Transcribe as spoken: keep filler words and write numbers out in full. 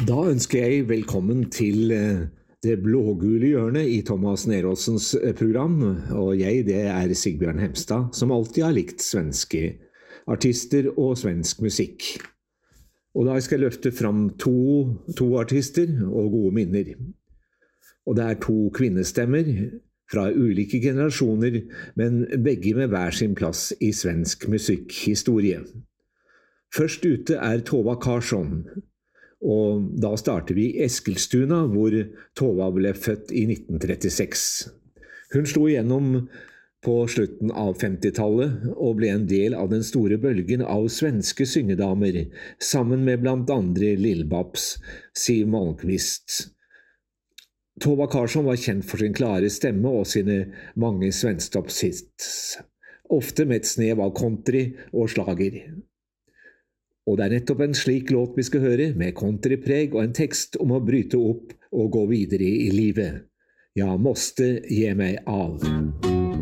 Da ønsker jeg velkommen til det blågule hjørnet i Thomas Neråsens program, og jeg det er Sigbjørn Hemstad, som alltid har likt svenske artister og svensk musikk. Og da skal jeg løfte fram to, to artister og gode minner. Og det er to kvinnestemmer fra ulike generasjoner, men begge med hver sin plass i svensk musikkhistorie. Først ute er Tova Karsson, og da starter vi i Eskilstuna, hvor Tova ble født i nitten trettiseks. Hun slo igjennom på slutten av femtitallet og ble en del av den store bølgen av svenske syngedamer, sammen med blant andre Lill-Babs, Siw Malmkvist. Tova Karsson var kjent for sin klare stemme og sine mange svensktoppshits, ofte med et snev av country og slager. Og det er nettopp en slik låt vi skal høre, med countrypreg og en tekst om å bryte opp og gå videre i livet. Jeg måste ge meg av.